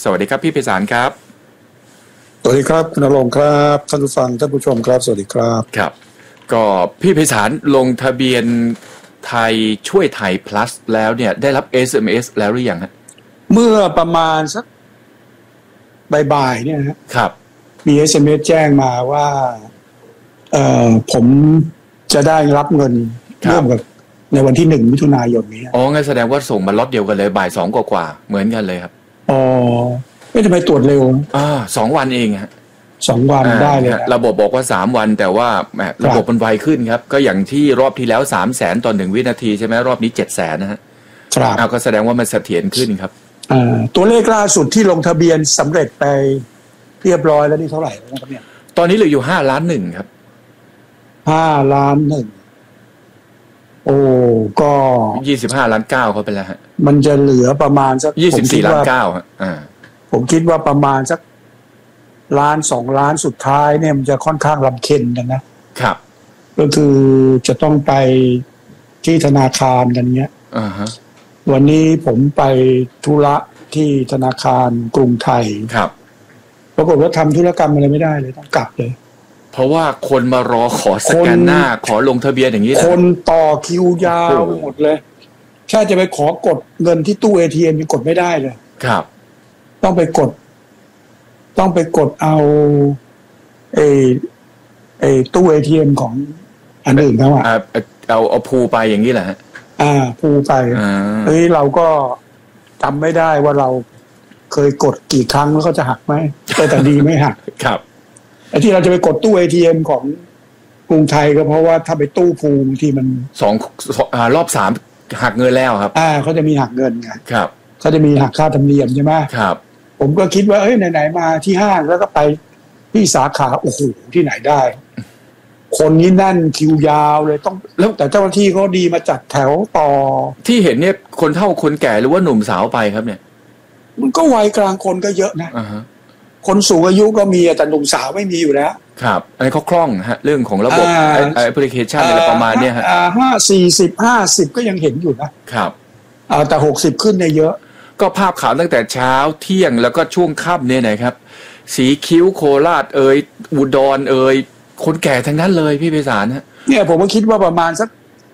สวัสดีครับพี่ไพศาลครับสวัสดีครับคุณณรงค์ครับท่านผู้ฟังท่านผู้ชมครับสวัสดีครับครับก็พี่ไพศาลลงทะเบียนไทยช่วยไทย plus แล้วเนี่ยได้รับ SMS แล้วหรือยังฮะเมื่อประมาณสักบ่ายๆเนี่ยครับมี SMS แจ้งมาว่าผมจะได้รับเงินร่วมกับในวันที่1 มิถุนายนนี้อ๋องั้นแสดงว่าส่งมาล็อตเดียวกันเลยบ่าย 2 กว่าเหมือนกันเลยครับอ๋อไม่ทำไมตรวจเร็ว 2 วันเองฮะ 2 วันได้เลยระบบบอกว่า3 วันแต่ว่าระบบมันไวขึ้นครับก็อย่างที่รอบที่แล้ว 300,000 ต่อ1 วินาทีใช่ไหมรอบนี้ 700,000 นะฮะครับก็แสดงว่ามันเสถียรขึ้นครับตัวเลขล่าสุดที่ลงทะเบียนสำเร็จไปเรียบร้อยแล้วนี่เท่าไหร่นะครับเนี่ยตอนนี้เหลืออยู่5.1 ล้านครับ 5.1 ล้านโอ้ก็ 25.9 ล้านเขาไปแล้วฮะมันจะเหลือประมาณสัก 24.9 ล้านฮะผมคิดว่าประมาณสัก1-2 ล้านสุดท้ายเนี่ยมันจะค่อนข้างลำเค็ญกันนะครับก็คือจะต้องไปที่ธนาคารกันเนี้ยวันนี้ผมไปธุระที่ธนาคารกรุงไทยครับปรากฏว่าทำธุรกรรมอะไรไม่ได้เลยต้องกลับเลยเพราะว่าคนมารอขอสแกนหน้าขอลงทะเบียนอย่างนี้คนต่อคิวยาวไปหมดเลยแค่จะไปขอกดเงินที่ตู้ ATM ยังกดไม่ได้เลยครับต้องไปกดเอาตู้ ATM ของอันอื่นเขาเอาพูไปอย่างนี้แหละฮะพูไปเราก็จำไม่ได้ว่าเราเคยกดกี่ครั้งแล้วเขาจะหักไหมแต่ดีไม่หักครับไอ้ที่เราจะไปกดตู้ ATM ของกรุงไทยก็เพราะว่าถ้าไปตู้พูที่มันรอบ3หักเงินแล้วครับเขาจะมีหักเงินไงครับเขาจะมีหักค่าธรรมเนียมใช่ไหมครับผมก็คิดว่าไหนๆมาที่ห้างแล้วก็ไปที่สาขาโอ้โหที่ไหนได้คนนี้แน่นคิวยาวเลยต้องแล้วแต่เจ้าหน้าที่เขาดีมาจัดแถวต่อที่เห็นเนี่ยคนเฒ่าคนแก่หรือว่าหนุ่มสาวไปครับเนี่ยมันก็วัยกลางคนก็เยอะนะคนสูงอายุก็มีแต่หนุ่มสาวไม่มีอยู่แล้วครับอันนี้เขาคล่องฮะเรื่องของระบบแอปพลิเคชันอะไรประมาณนี้ฮะ 50 ก็ยังเห็นอยู่นะครับแต่60ขึ้นเนี่ยเยอะก็ภาพข่าวตั้งแต่เช้าเที่ยงแล้วก็ช่วงค่ำเนี่ยนะครับสีคิ้วโคราชอุดรคนแก่ทั้งนั้นเลยพี่ไพศาลฮะเนี่ยผมก็คิดว่าประมาณสัก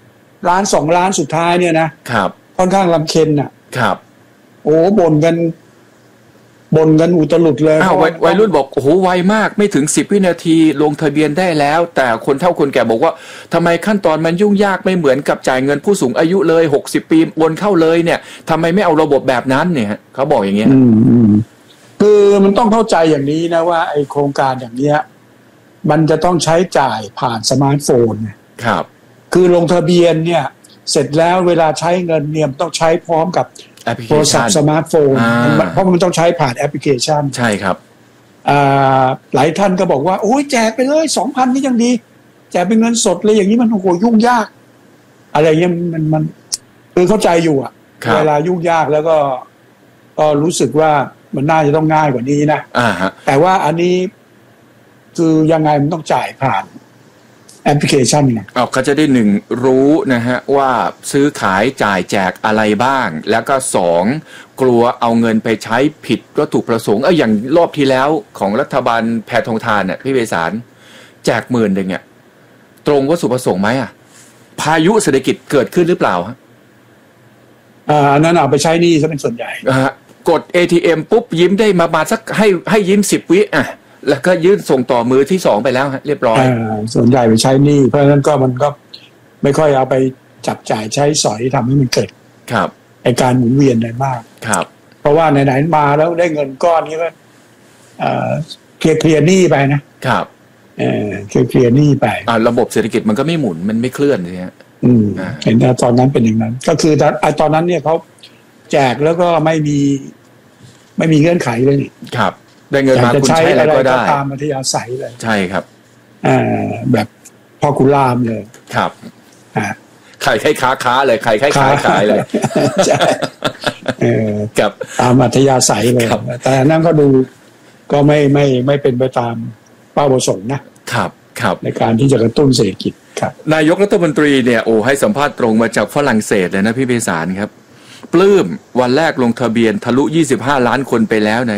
1-2 ล้านสุดท้ายเนี่ยนะครับค่อนข้างลำเค็ญครับโอ้บ่นกันอุตลุดเลยวัยรุ่นบอกโอ้โหไวมากไม่ถึง10 วินาทีลงทะเบียนได้แล้วแต่คนเฒ่าคนแก่บอกว่าทำไมขั้นตอนมันยุ่งยากไม่เหมือนกับจ่ายเงินผู้สูงอายุเลย60 ปีโอนเข้าเลยเนี่ยทำไมไม่เอาระบบแบบนั้นเนี่ยเขาบอกอย่างเงี้ยคือมันต้องเข้าใจอย่างนี้นะว่าไอโครงการอย่างเนี้ยมันจะต้องใช้จ่ายผ่านสมาร์ทโฟนครับคือลงทะเบียนเนี่ยเสร็จแล้วเวลาใช้เงินเนี่ยต้องใช้พร้อมกับโทรศัพท์สมาร์ทโฟนเพราะมันต้องใช้ผ่านแอปพลิเคชันใช่ครับหลายท่านก็บอกว่าโอ้ยแจกไปเลย 2,000 นี่ยังดีแจกเป็นเงินสดเลยอย่างนี้มันโอ้โหยุ่งยากอะไรเงี้ยมันคือเข้าใจอยู่เวลายุ่งยากแล้วก็รู้สึกว่ามันน่าจะต้องง่ายกว่านี้นะแต่ว่าอันนี้คือยังไงมันต้องจ่ายผ่านแอปพลิเคชันไงเขาจะได้1รู้นะฮะว่าซื้อขายจ่ายแจกอะไรบ้างแล้วก็2กลัวเอาเงินไปใช้ผิดวัตถุประสงค์อย่างรอบที่แล้วของรัฐบาลแพทองทานเนี่ยพี่ไพศาลแจก10,000เนี่ยตรงวัตถุประสงค์ไหมพายุเศรษฐกิจเกิดขึ้นหรือเปล่าฮะนั่นเอาไปใช้หนี้ซะเป็นส่วนใหญ่กด ATM ปุ๊บยิ้มได้มาสักให้ยิ้ม10 วิแล้วก็ยื่นส่งต่อมือที่2ไปแล้วฮะเรียบร้อยส่วนใหญ่ไปใช้หนี้เพราะฉะนั้นก็มันก็ไม่ค่อยเอาไปจับจ่ายใช้สอยทำให้มันเกิดครับไอการหมุนเวียนได้มากครับเพราะว่าไหนๆมาแล้วได้เงินก้อนนี้ก็เคลียร์หนี้ไปนะครับเคลียร์หนี้ไประบบเศรษฐกิจมันก็ไม่หมุนมันไม่เคลื่อนเลยฮะเห็นตอนนั้นเป็นอย่างนั้นก็คือตอนนั้นเนี่ยเขาแจกแล้วก็ไม่มีเงื่อนไขเลยนี่ครับได้เงินมาคุณใช้อะไรก็ได้ตามมัธยาศัยเลยใช่ครับแบบพ่อคุณรามเลยครับขายค้าเลยขายเลยใช่กับตามมัธยาศัยเลยแต่นั่นก็ดูก็ไม่เป็นไปตามเป้าประสงค์นะครับในการที่จะกระตุ้นเศรษฐกิจครับนายกรัฐมนตรีเนี่ยให้สัมภาษณ์ตรงมาจากฝรั่งเศสเลยนะพี่ไพศาลครับปลื้มวันแรกลงทะเบียนทะลุ25 ล้านคนไปแล้วนะ